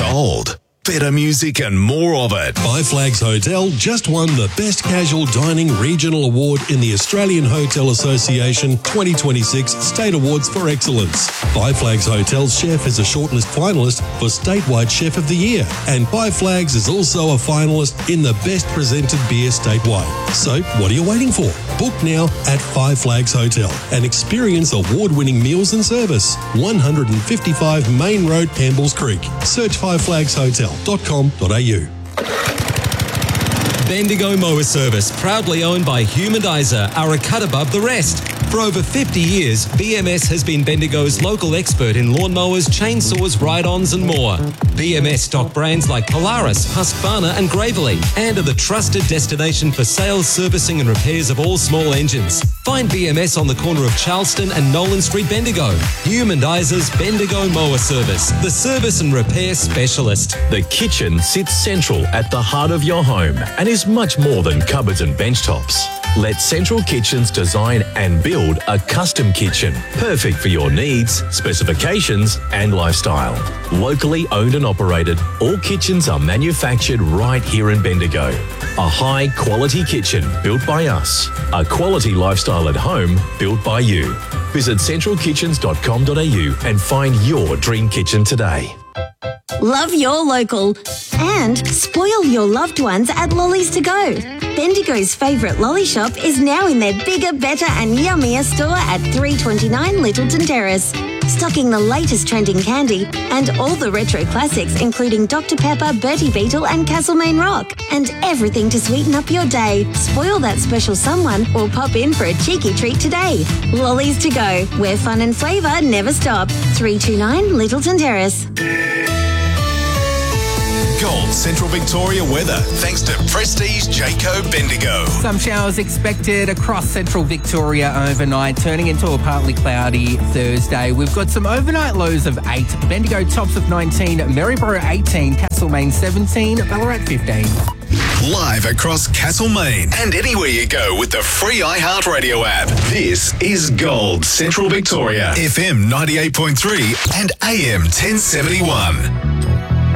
Gold. Better music and more of it. Five Flags Hotel just won the Best Casual Dining Regional Award in the Australian Hotel Association 2026 State Awards for Excellence. Five Flags Hotel's chef is a shortlist finalist for Statewide Chef of the Year, and Five Flags is also a finalist in the Best Presented Beer statewide. So, what are you waiting for? Book now at Five Flags Hotel and experience award-winning meals and service. 155 Main Road, Campbells Creek. Search fiveflagshotel.com.au. Bendigo Mower Service, proudly owned by Humanizer, are a cut above the rest. For over 50 years, BMS has been Bendigo's local expert in lawnmowers, chainsaws, ride-ons and more. BMS stock brands like Polaris, Husqvarna and Gravely, and are the trusted destination for sales, servicing and repairs of all small engines. Find BMS on the corner of Charleston and Nolan Street, Bendigo. Humandizer's Bendigo Mower Service, the service and repair specialist. The kitchen sits central at the heart of your home and is much more than cupboards and bench tops. Let Central Kitchens design and build a custom kitchen, perfect for your needs, specifications and lifestyle. Locally owned and operated, all kitchens are manufactured right here in Bendigo. A high quality kitchen built by us. A quality lifestyle at home built by you. Visit centralkitchens.com.au and find your dream kitchen today. Love your local and spoil your loved ones at Lollies to Go. Bendigo's favourite lolly shop is now in their bigger, better and yummier store at 329 Littleton Terrace. Stocking the latest trending candy and all the retro classics including Dr Pepper, Bertie Beetle and Castlemaine Rock. And everything to sweeten up your day. Spoil that special someone or pop in for a cheeky treat today. Lollies to Go, where fun and flavour never stop. 329 Littleton Terrace. Gold Central Victoria weather, thanks to Prestige Jayco Bendigo. Some showers expected across Central Victoria overnight, turning into a partly cloudy Thursday. We've got some overnight lows of 8, Bendigo tops of 19, Maryborough 18, Castlemaine 17, Ballarat 15. Live across Castlemaine and anywhere you go with the free iHeartRadio app. This is Gold Central Victoria, FM 98.3 and AM 1071.